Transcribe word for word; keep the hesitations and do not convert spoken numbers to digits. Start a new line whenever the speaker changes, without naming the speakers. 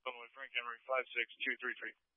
Illinois, Frank Henry, five six two three three.